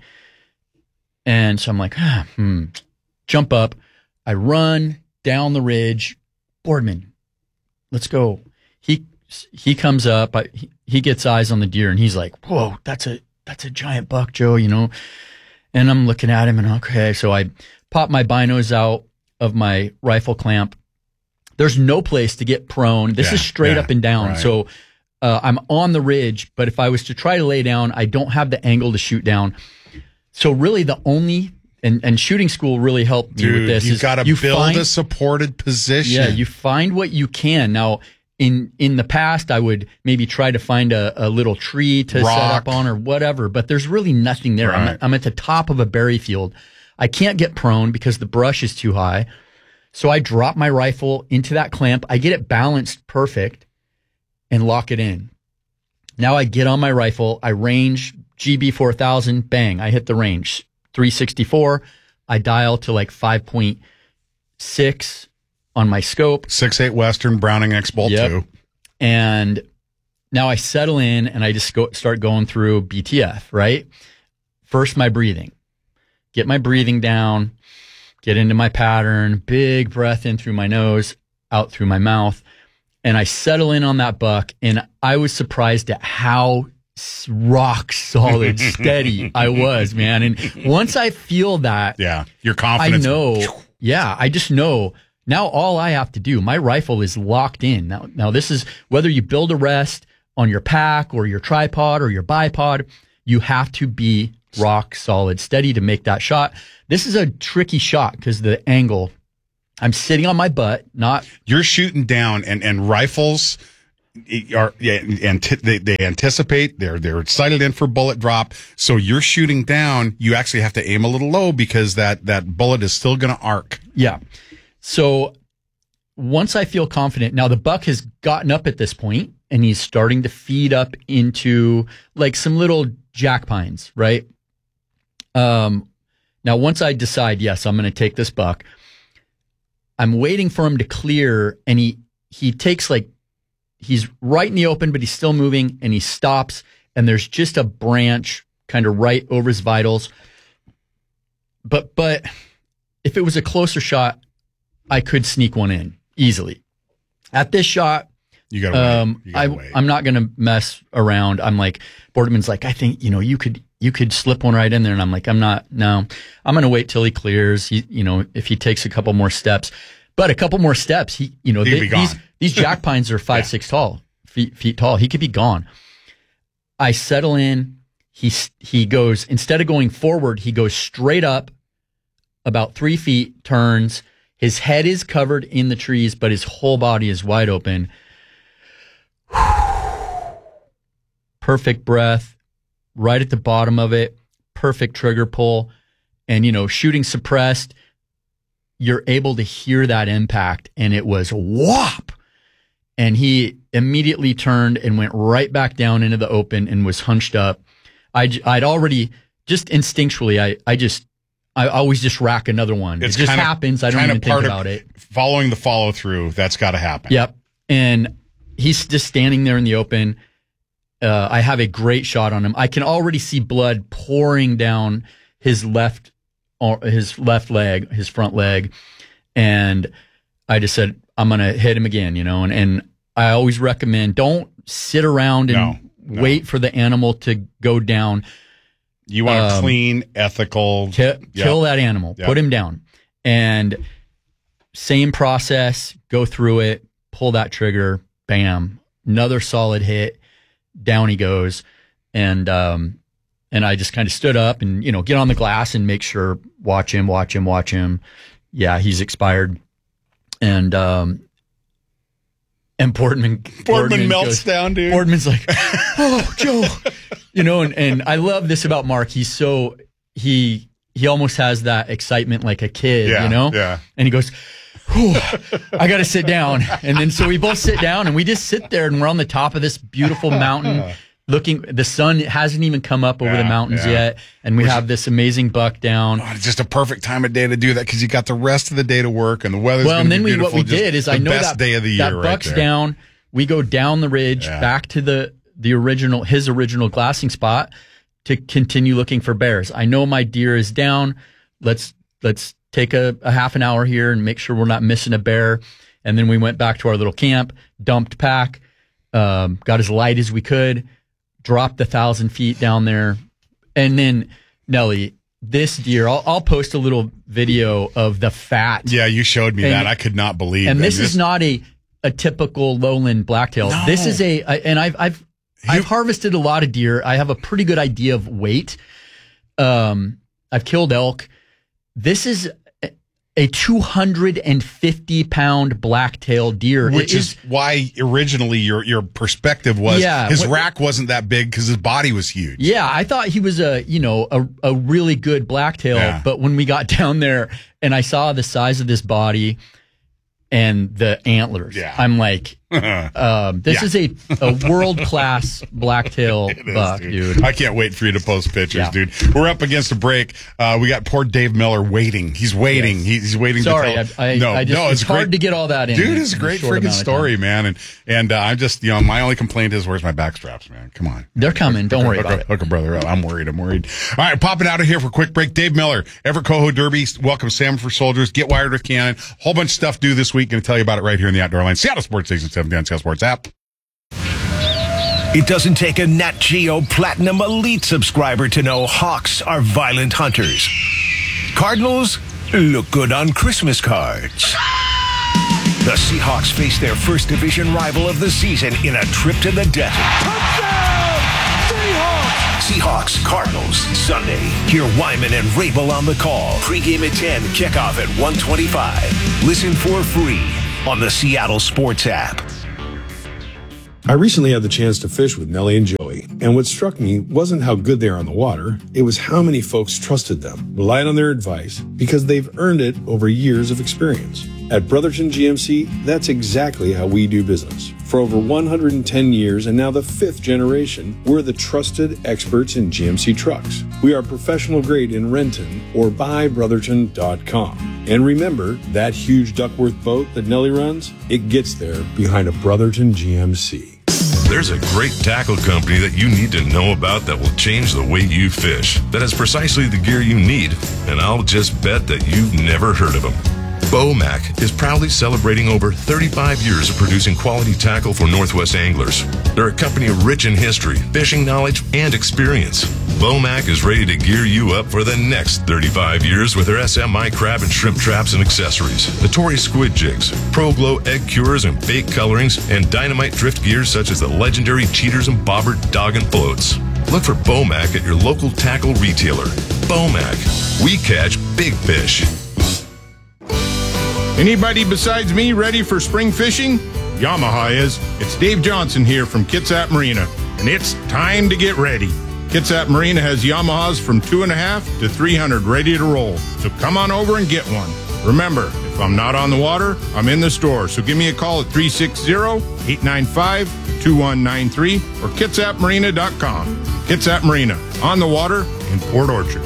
And so I'm like, ah, hmm. Jump up. I run down the ridge. Boardman, let's go. He he comes up. I, he, he gets eyes on the deer, and he's like, whoa, that's a that's a giant buck, Joe, you know. And I'm looking at him, and okay. So I pop my binos out of my rifle clamp. There's no place to get prone. This yeah, is straight yeah, up and down. Right. So uh, I'm on the ridge, but if I was to try to lay down, I don't have the angle to shoot down. So really the only, and, and shooting school really helped me Dude, with this. You've got to build find, a supported position. Yeah, you find what you can. Now, in in the past, I would maybe try to find a, a little tree to Rock. set up on or whatever, but there's really nothing there. Right. I'm, at, I'm at the top of a berry field. I can't get prone because the brush is too high. So I drop my rifle into that clamp. I get it balanced perfect and lock it in. Now I get on my rifle. I range G B four thousand, bang, I hit the range. three sixty-four, I dial to like five point six on my scope. six eight Western, Browning X Bolt yep. two. And now I settle in and I just go start going through B T F, right? First, my breathing. Get my breathing down, get into my pattern, big breath in through my nose, out through my mouth. And I settle in on that buck, and I was surprised at how rock solid, steady I was, man. And once I feel that, yeah, your confidence. I know, yeah, I just know now all I have to do, my rifle is locked in. Now, now this is whether you build a rest on your pack or your tripod or your bipod, you have to be rock solid, steady to make that shot. This is a tricky shot because the angle. I'm sitting on my butt, not you're shooting down, and, and rifles are yeah, and they, they anticipate they're they're sighted in for bullet drop. So you're shooting down. You actually have to aim a little low because that that bullet is still going to arc. Yeah. So once I feel confident, now the buck has gotten up at this point, and he's starting to feed up into like some little jack pines, right? Um. Now once I decide, yes, I'm going to take this buck. I'm waiting for him to clear, and he, he takes like, he's right in the open, but he's still moving, and he stops, and there's just a branch kind of right over his vitals. But, but if it was a closer shot, I could sneak one in easily. At this shot, you gotta um, wait. You gotta I, wait. I'm not going to mess around. I'm like, Boardman's like, I think, you know, you could, you could slip one right in there. And I'm like, I'm not, no, I'm going to wait till he clears. He, you know, if he takes a couple more steps, but a couple more steps, he, you know, they, these, these jack pines are five, yeah. six tall, feet, feet tall. He could be gone. I settle in. He, he goes, instead of going forward, he goes straight up about three feet, turns. His head is covered in the trees, but his whole body is wide open. Perfect breath. Right at the bottom of it, perfect trigger pull, and, you know, shooting suppressed, you're able to hear that impact, and it was whop. And he immediately turned and went right back down into the open and was hunched up. I, I'd already, just instinctually, I, I just, I always just rack another one. It's it just kinda, happens. I don't even think about it. Following the follow through, that's got to happen. Yep. And he's just standing there in the open. Uh, I have a great shot on him. I can already see blood pouring down his left, or his left leg, his front leg, and I just said, "I'm gonna hit him again," you know. And and I always recommend don't sit around and no, no. wait for the animal to go down. You want um, a clean, ethical ki- yep. kill that animal, yep. put him down, and same process. Go through it, pull that trigger, bam, another solid hit. Down he goes, and um, and I just kind of stood up and, you know, get on the glass and make sure, watch him, watch him, watch him. Yeah, he's expired, and um, and Boardman Boardman, Boardman melts goes, down, dude. Boardman's like, oh, Joe, you know, and and I love this about Mark. He's so he he almost has that excitement like a kid, yeah, you know, yeah, and he goes, I got to sit down. And then so we both sit down and we just sit there, and we're on the top of this beautiful mountain looking. The sun hasn't even come up over yeah, the mountains yeah. yet. And we Which, have this amazing buck down. Oh, it's just a perfect time of day to do that because you got the rest of the day to work and the weather's well, going and to be then we, beautiful. what we Just did is the I know best that, day of the that year buck's right there. down. We go down the ridge yeah. back to the, the original, his original glassing spot to continue looking for bears. I know my deer is down. Let's, let's take a, a half an hour here and make sure we're not missing a bear. And then we went back to our little camp, dumped pack, um, got as light as we could, dropped a thousand feet down there. And then, Nelly, this deer, I'll, I'll post a little video of the fat. Yeah, you showed me and, that. I could not believe And that. this, this is not a, a typical lowland blacktail. No. This is a, and I've, I've, you, I've harvested a lot of deer. I have a pretty good idea of weight. Um, I've killed elk. This is a two hundred fifty pound blacktail deer. Which it is, is why originally your your perspective was yeah, his what, rack wasn't that big because his body was huge. Yeah, I thought he was a, you know, a, a really good blacktail. Yeah. But when we got down there and I saw the size of this body and the antlers, yeah. I'm like, um, this Yeah. is a, a world-class blacktail It is, buck, dude. I can't wait for you to post pictures, Yeah. dude. We're up against a break. Uh, we got poor Dave Miller waiting. He's waiting. Yes. He's, he's waiting Sorry, to tell. I, I, no, I just, no, it's, it's hard great. to get all that in. Dude, it's a in great short freaking amount of story, time. man. And and uh, I'm just, you know, my only complaint is where's my back straps, man? Come on. They're coming. Don't worry hook, about hook, it. Hook a brother up. I'm worried. I'm worried. All right, popping out of here for a quick break. Dave Miller, Everett Coho Derby. Welcome Salmon for Soldiers. Get Wired with Cannon. Whole bunch of stuff due this week. Going to tell you about it right here in the Outdoor Line. Seattle Sports Station seventy on Seattle Sports app. It doesn't take a Nat Geo Platinum Elite subscriber to know hawks are violent hunters. Cardinals look good on Christmas cards. The Seahawks face their first division rival of the season in a trip to the desert. Touchdown, Seahawks! Seahawks, Cardinals, Sunday. Hear Wyman and Rabel on the call. Pre-game at ten, kickoff at one twenty-five. Listen for free on the Seattle Sports app. I recently had the chance to fish with Nellie and Joey, and what struck me wasn't how good they are on the water, it was how many folks trusted them, relied on their advice, because they've earned it over years of experience. At Brotherton G M C, that's exactly how we do business. For over one hundred ten years and now the fifth generation, we're the trusted experts in G M C trucks. We are professional grade in Renton or buy brotherton dot com. And remember, that huge Duckworth boat that Nellie runs, it gets there behind a Brotherton G M C. There's a great tackle company that you need to know about that will change the way you fish, that has precisely the gear you need, and I'll just bet that you've never heard of them. Bomac is proudly celebrating over thirty-five years of producing quality tackle for Northwest anglers. They're a company rich in history, fishing knowledge, and experience. Bomac is ready to gear you up for the next thirty-five years with their S M I crab and shrimp traps and accessories, the Tory squid jigs, Pro Glow egg cures and bait colorings, and dynamite drift gears such as the legendary cheaters and bobber dog and floats. Look for Bomac at your local tackle retailer. Bomac. We catch big fish. Anybody besides me ready for spring fishing? Yamaha is. It's Dave Johnson here from Kitsap Marina, and it's time to get ready. Kitsap Marina has Yamahas from two and a half to three hundred ready to roll, so come on over and get one. Remember, if I'm not on the water, I'm in the store, so give me a call at three six zero, eight nine five, two one nine three or kitsap marina dot com. Kitsap Marina, on the water in Port Orchard.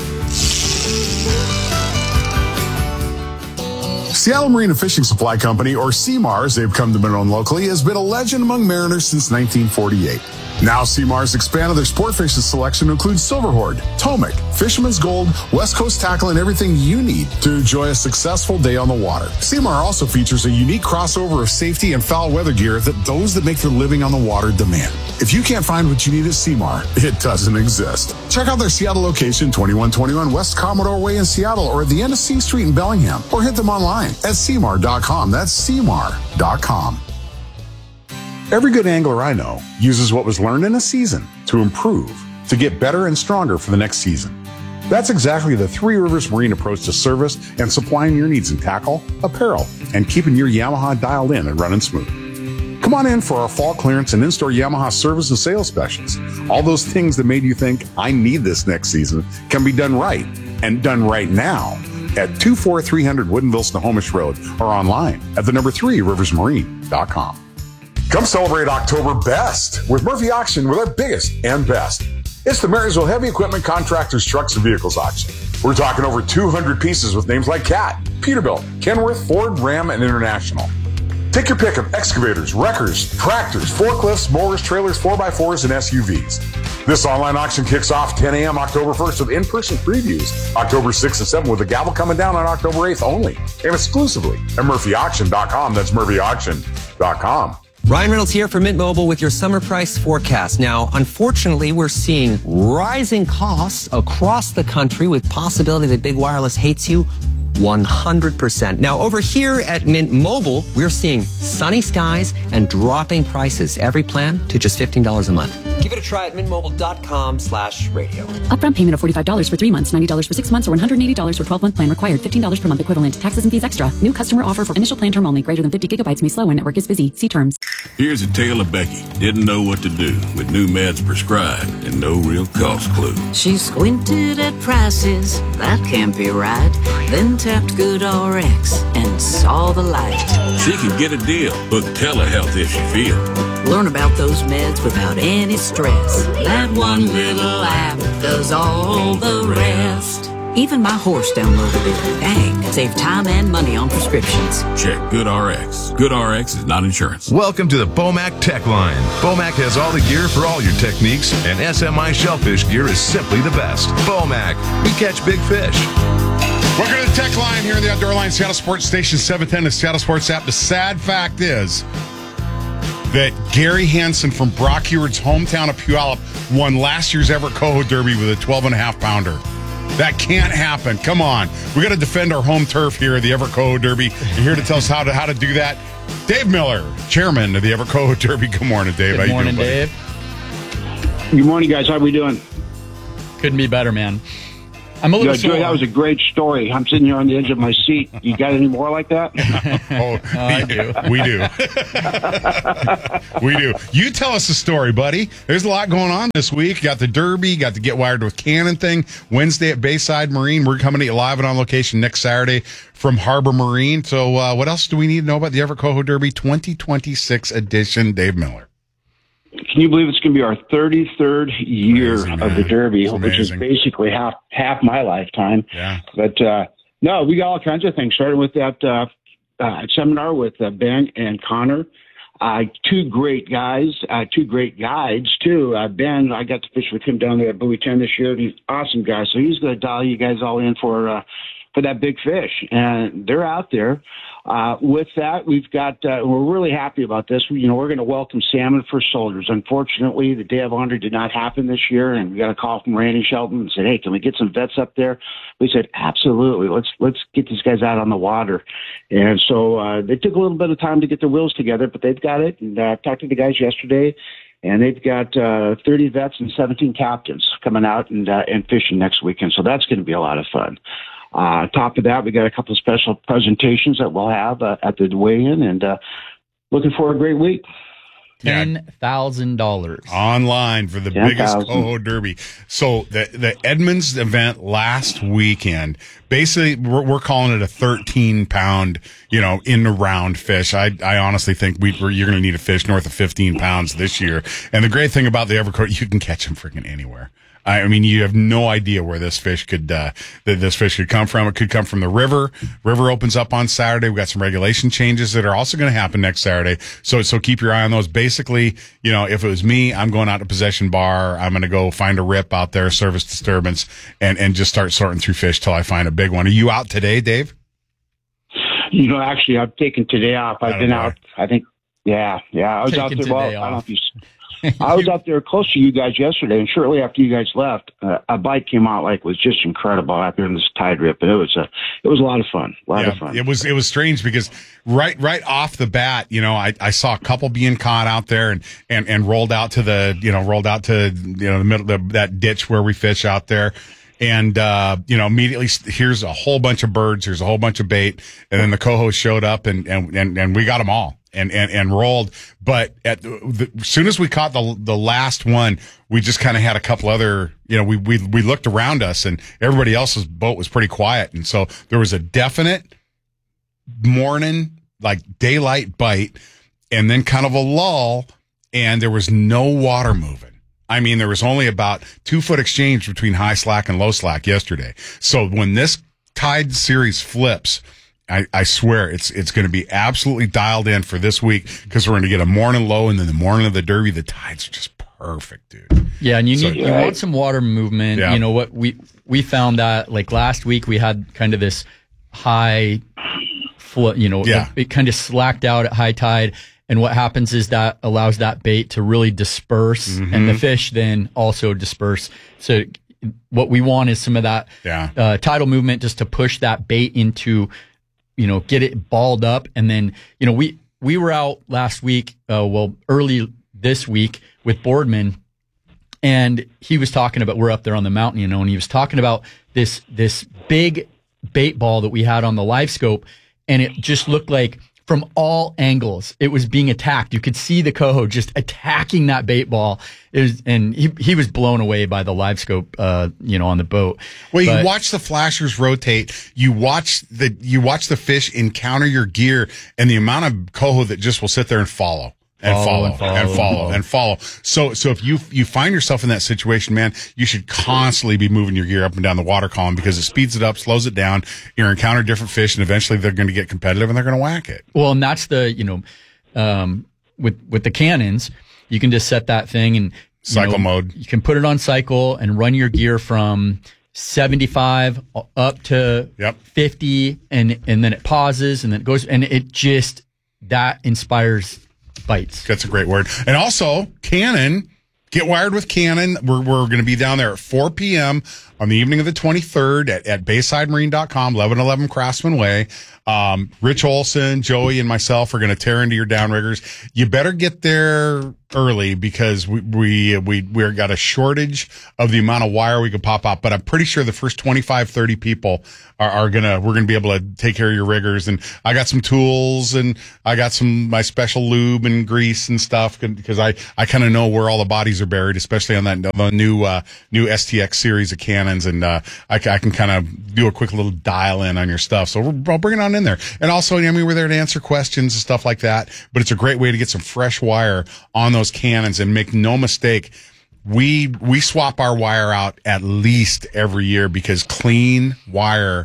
Seattle Marine and Fishing Supply Company, or C M A R as they've come to be known locally, has been a legend among mariners since nineteen forty-eight. Now C M A R has expanded their sport fishing selection to include Silverhorde, Tomic, Fisherman's Gold, West Coast Tackle, and everything you need to enjoy a successful day on the water. C M A R also features a unique crossover of safety and foul weather gear that those that make their living on the water demand. If you can't find what you need at C M A R, it doesn't exist. Check out their Seattle location, twenty-one twenty-one West Commodore Way in Seattle, or at the end of C Street in Bellingham, or hit them online at C M A R dot com. That's C M A R dot com. Every good angler I know uses what was learned in a season to improve, to get better and stronger for the next season. That's exactly the Three Rivers Marine approach to service and supplying your needs in tackle, apparel, and keeping your Yamaha dialed in and running smooth. Come on in for our fall clearance and in-store Yamaha service and sales specials. All those things that made you think, I need this next season, can be done right, and done right now at two four three hundred Woodinville Snohomish Road or online at the number three rivers marine dot com. Come celebrate October Best with Murphy Auction with our biggest and best. It's the Marysville Heavy Equipment Contractors Trucks and Vehicles Auction. We're talking over two hundred pieces with names like Cat, Peterbilt, Kenworth, Ford, Ram, and International. Take your pick of excavators, wreckers, tractors, forklifts, mowers, trailers, four by fours, and S U Vs. This online auction kicks off ten a.m. October first with in-person previews October sixth and seventh, with the gavel coming down on October eighth only and exclusively at murphy auction dot com. That's murphy auction dot com. Ryan Reynolds here for Mint Mobile with your summer price forecast. Now, unfortunately, we're seeing rising costs across the country with possibility that big wireless hates you one hundred percent. Now, over here at Mint Mobile, we're seeing sunny skies and dropping prices. Every plan to just fifteen dollars a month. Give it a try at mintmobile.com slash radio. Upfront payment of forty-five dollars for three months, ninety dollars for six months, or one hundred eighty dollars for twelve-month plan required. fifteen dollars per month equivalent. Taxes and fees extra. New customer offer for initial plan term only. Greater than fifty gigabytes may slow when network is busy. See terms. Here's a tale of Becky. Didn't know what to do with new meds prescribed and no real cost clue. She squinted at prices. That can't be right. Then tapped GoodRx and saw the light. She can get a deal. Book telehealth if she feels. Learn about those meds without any stress. That one little app does all the rest. Even my horse downloaded it. Dang, save time and money on prescriptions. Check GoodRx. GoodRx is not insurance. Welcome to the Bomac Tech Line. Bomac has all the gear for all your techniques, and S M I shellfish gear is simply the best. Bomac, we catch big fish. Welcome to the Tech Line here in the Outdoor Line, Seattle Sports Station seven ten, the Seattle Sports app. The sad fact is that Gary Hansen from Brock Heward's hometown of Puyallup won last year's Everett Coho Derby with a twelve and a half pounder. That can't happen. Come on. We got to defend our home turf here at the Everett Coho Derby. You're here to tell us how to how to do that. Dave Miller, chairman of the Everett Coho Derby. Good morning, Dave. Good how morning, you doing, Dave. Good morning, guys. How we doing? Couldn't be better, man. I'm a little Joey, that was a great story. I'm sitting here on the edge of my seat. You got any more like that? oh, oh, I do. We do. we do. You tell us the story, buddy. There's a lot going on this week. Got the Derby, got the Get Wired with Cannon thing. Wednesday at Bayside Marine. We're coming to you live and on location next Saturday from Harbor Marine. So uh, what else do we need to know about the Everett Coho Derby twenty twenty-six edition, Dave Miller? Can you believe it's going to be our thirty-third year amazing, of the Derby, it's which is basically half half my lifetime. Yeah. But uh, no, we got all kinds of things. Starting with that uh, uh, seminar with uh, Ben and Connor, uh, two great guys, uh, two great guides too. Uh, Ben, I got to fish with him down there at Bowie ten this year. He's an awesome guy, so he's going to dial you guys all in for uh, for that big fish, and they're out there. Uh, with that, we've got, uh, we're really happy about this. We, you know, we're going to welcome Salmon for Soldiers. Unfortunately, the Day of Honor did not happen this year, and we got a call from Randy Shelton and said, hey, can we get some vets up there? We said, absolutely. Let's, let's get these guys out on the water. And so, uh, they took a little bit of time to get their wheels together, but they've got it. And, uh, talked to the guys yesterday, and they've got, uh, thirty vets and seventeen captains coming out and, uh, and fishing next weekend. So that's going to be a lot of fun. Uh, top of that, we got a couple of special presentations that we'll have uh, at the weigh-in, and uh, looking for a great week. ten thousand dollars online for the ten biggest thousand Coho Derby. So the the Edmonds event last weekend, basically we're, we're calling it a thirteen pound, you know, in the round fish. I I honestly think we we're, you're going to need a fish north of fifteen pounds this year. And the great thing about the Everett Coho, you can catch them freaking anywhere. I mean, you have no idea where this fish could, uh, that this fish could come from. It could come from the river. River opens up on Saturday. We've got some regulation changes that are also going to happen next Saturday. So, so keep your eye on those. Basically, you know, if it was me, I'm going out to Possession Bar. I'm going to go find a rip out there, service disturbance, and, and just start sorting through fish till I find a big one. Are you out today, Dave? You know, actually, I've taken today off. I've been out, I think, yeah, yeah. I was Taking out there, well, today I don't know off. if you I was out there close to you guys yesterday, and shortly after you guys left, uh, a bite came out like was just incredible out there in this tide rip, and it was a it was a lot of fun, a lot Yeah, of fun. It was it was strange because right right off the bat, you know, I, I saw a couple being caught out there and, and, and rolled out to the you know rolled out to you know the middle the, that ditch where we fish out there. And, uh, you know, immediately here's a whole bunch of birds. Here's a whole bunch of bait. And then the coho showed up and, and, and, and we got them all and, and, and rolled. But at the, the, as soon as we caught the, the last one, we just kind of had a couple other, you know, we, we, we looked around us and everybody else's boat was pretty quiet. And so there was a definite morning, like daylight bite and then kind of a lull and there was no water moving. I mean, there was only about two foot exchange between high slack and low slack yesterday. So when this tide series flips, I, I swear it's it's going to be absolutely dialed in for this week because we're going to get a morning low and then the morning of the Derby, the tides are just perfect, dude. Yeah, and you So- need you want some water movement. Yeah. You know what we we found that like last week we had kind of this high flow. You know, Yeah. it, it kind of slacked out at high tide. And what happens is that allows that bait to really disperse Mm-hmm. and the fish then also disperse. So what we want is some of that Yeah. uh, tidal movement just to push that bait into, you know, get it balled up. And then, you know, we, we were out last week, uh, well, early this week with Boardman And he was talking about, we're up there on the mountain, you know, and he was talking about this, this big bait ball that we had on the live scope. And it just looked like from all angles, it was being attacked. You could see the coho just attacking that bait ball. It was, and he, he was blown away by the live scope, uh, you know, on the boat. Well, But- you watch the flashers rotate. You watch the, you watch the fish encounter your gear and the amount of coho that just will sit there and follow. And follow, Follow and follow and and follow follow. and follow. So, so if you you find yourself in that situation, man, you should constantly be moving your gear up and down the water column because it speeds it up, slows it down. You're encountering different fish, and eventually they're going to get competitive and they're going to whack it. Well, and that's the, you know, um, with, with the cannons, you can just set that thing and you Cycle know, mode. You can put it on cycle and run your gear from seventy-five up to Yep. fifty, and, and then it pauses and then it goes, and it just, that inspires bites. That's a great word. And also, Cannon, get wired with Cannon. We're, we're going to be down there at four p.m. on the evening of the twenty-third at, at bayside marine dot com, eleven eleven Craftsman Way. Um, Rich Olson, Joey, and myself are going to tear into your downriggers. You better get there early because we, we, we, we've got a shortage of the amount of wire we could pop out, but I'm pretty sure the first twenty-five, thirty people are, are going to, we're going to be able to take care of your riggers. And I got some tools and I got some, my special lube and grease and stuff because I, I kind of know where all the bodies are buried, especially on that the new, uh, new S T X series of cannons. And, uh, I, I can kind of do a quick little dial in on your stuff. So we're, I'll bring it on in there. And also, I mean, we're there to answer questions and stuff like that, but it's a great way to get some fresh wire on those cannons. And make no mistake, we, we swap our wire out at least every year because clean wire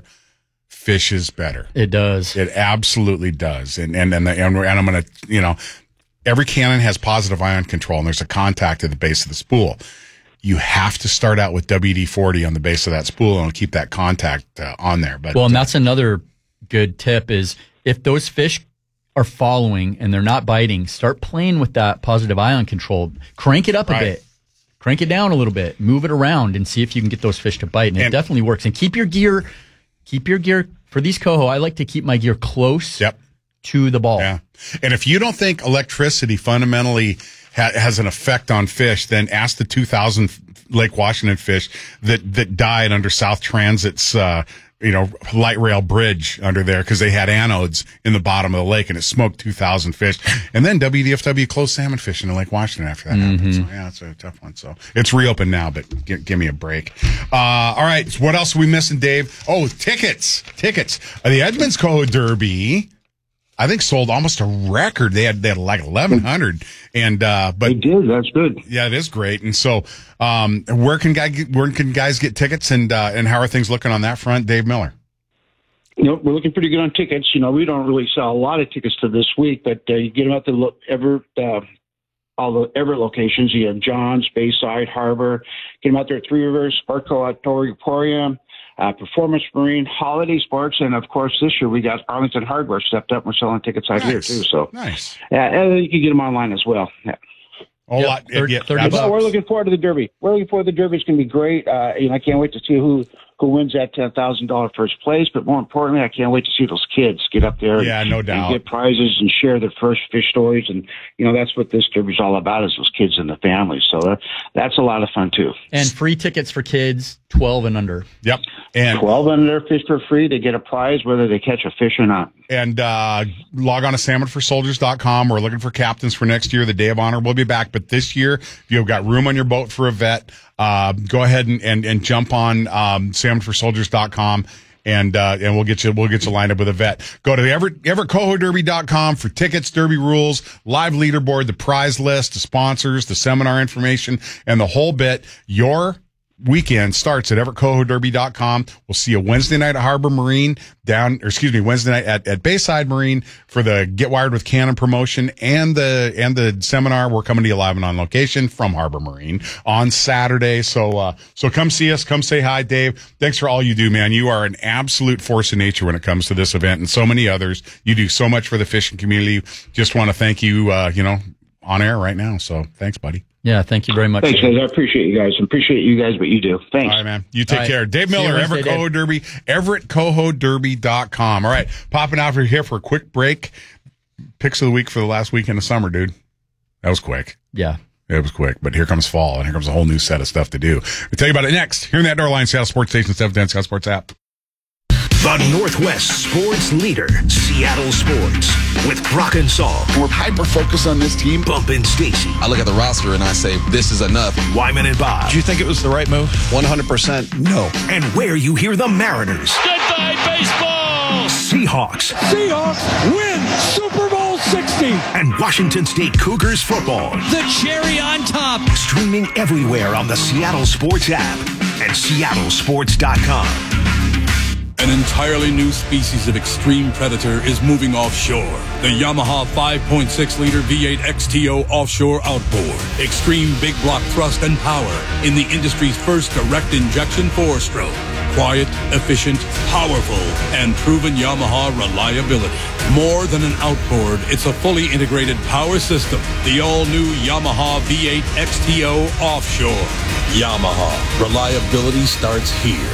fishes better. It does. It absolutely does. And, and, and, the, and, we're- and I'm going to, you know, every cannon has positive ion control and there's a contact at the base of the spool. You have to start out with W D forty on the base of that spool and keep that contact uh, on there. But Well, and that's another good tip is if those fish are following and they're not biting, start playing with that positive ion control. Crank it up Right. a bit. Crank it down a little bit. Move it around and see if you can get those fish to bite. And, it And- definitely works. And keep your gear, keep your gear, for these coho, I like to keep my gear close Yep. to the ball. Yeah. And if you don't think electricity fundamentally ha- has an effect on fish, then ask the two thousand Lake Washington fish that, that died under South Transit's, uh, you know, light rail bridge under there because they had anodes in the bottom of the lake and it smoked two thousand fish. And then W D F W closed salmon fishing in Lake Washington after that happened. So, yeah, it's a tough one. So it's reopened now, but g- give me a break. Uh, all right. So what else are we missing, Dave? Oh, tickets. Tickets. Uh, the Edmonds Coho Derby, I think, sold almost a record. They had, they had like eleven hundred. And, uh, but. They did. That's good. Yeah, it is great. And so, um, where can guy, where can guys get tickets and, uh, and how are things looking on that front? Dave Miller. You know, we're looking pretty good on tickets. You know, we don't really sell a lot of tickets to this week, but uh, you get them at the lo- Everett, uh, all the Everett locations. You have John's, Bayside, Harbor. Get them out there at Three Rivers, Sparkle Outdoor Emporium, uh, Performance Marine, Holiday Sports, and of course this year we got Arlington Hardware stepped up. We're selling tickets out Nice. here too. So Nice. yeah, and you can get them online as well. Yeah. A Yep, lot. thirty- yeah, thirty absolutely. Well, we're looking forward to the Derby. We're looking forward to the Derby. It's going to be great. Uh, you know, I can't wait to see who who wins that ten thousand dollar first place. But more importantly, I can't wait to see those kids get up there. Yeah, and, no doubt. And get prizes and share their first fish stories. And you know, that's what this Derby's all about: is those kids and the families. So uh, that's a lot of fun too. And free tickets for kids twelve and under. Yep. And Twelve under fish for free. They get a prize whether they catch a fish or not. And uh, log on to salmon for soldiers dot com. We're looking for captains for next year. The Day of Honor will be back. But this year, if you've got room on your boat for a vet, uh, go ahead and, and, and jump on um, salmon for soldiers dot com. And, uh, and we'll get you, we'll get you lined up with a vet. Go to the Everett, Everett Coho Derby dot com for tickets, Derby rules, live leaderboard, the prize list, the sponsors, the seminar information, and the whole bit. Your weekend starts at Everett Coho Derby dot com. We'll see you Wednesday night at Harbor Marine down, or excuse me, Wednesday night at, at Bayside Marine for the Get Wired with Cannon promotion and the, and the seminar. We're coming to you live and on location from Harbor Marine on Saturday. So, uh, so come see us, come say hi, Dave. Thanks for all you do, man. You are an absolute force of nature when it comes to this event and so many others. You do so much for the fishing community. Just want to thank you, uh, you know, on air right now. So thanks, buddy. Yeah, thank you very much. Thanks, guys. I appreciate you guys. Appreciate you guys, what you do. Thanks. All right, man. You take All right. care. Dave See you Miller, Wednesday, Everett Coho Dave. Derby, Everett Coho Derby dot com. All right, popping out for here for a quick break. Picks of the week for the last weekend of summer, dude. That was quick. Yeah. It was quick, but here comes fall, and here comes a whole new set of stuff to do. We'll tell you about it next. Here in the Outdoor Line, Seattle Sports Station, seven ten, Seattle Sports app. The Northwest sports leader, Seattle Sports, with Brock and Saul. We're hyper-focused on this team. Bump and Stacy. I look at the roster and I say, this is enough. Wyman and Bob. Do you think it was the right move? one hundred percent no. And where you hear the Mariners. Goodbye, baseball! Seahawks. Seahawks win Super Bowl sixty! And Washington State Cougars football. The cherry on top. Streaming everywhere on the Seattle Sports app and seattle sports dot com. An entirely new species of extreme predator is moving offshore. The Yamaha five point six liter V eight X T O offshore outboard. Extreme big block thrust and power in the industry's first direct injection four-stroke. Quiet, efficient, powerful, and proven Yamaha reliability. More than an outboard, it's a fully integrated power system. The all-new Yamaha V eight X T O offshore. Yamaha. Reliability starts here.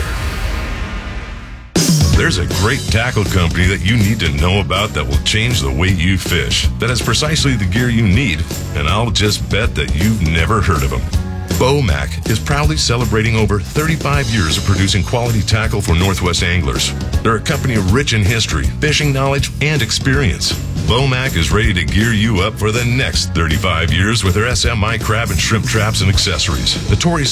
There's a great tackle company that you need to know about that will change the way you fish. That has precisely the gear you need, and I'll just bet that you've never heard of them. Bomac is proudly celebrating over thirty-five years of producing quality tackle for Northwest anglers. They're a company rich in history, fishing knowledge, and experience. Bomac is ready to gear you up for the next thirty-five years with their S M I crab and shrimp traps and accessories. The Tories